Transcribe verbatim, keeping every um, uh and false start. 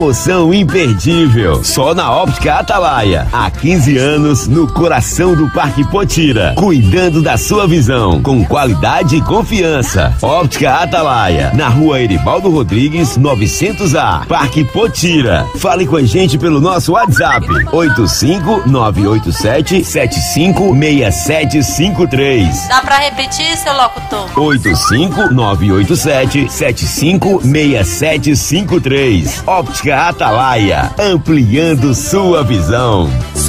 Promoção imperdível, só na Óptica Atalaia. Há quinze anos, no coração do Parque Potira, cuidando da sua visão, com qualidade e confiança. Óptica Atalaia, na rua Eribaldo Rodrigues, novecentos A, Parque Potira. Fale com a gente pelo nosso WhatsApp, oito cinco nove oito sete sete cinco seis sete cinco três. Dá pra repetir, seu locutor? oito cinco nove oito sete sete cinco seis sete cinco três. Óptica Atalaia, ampliando sua visão.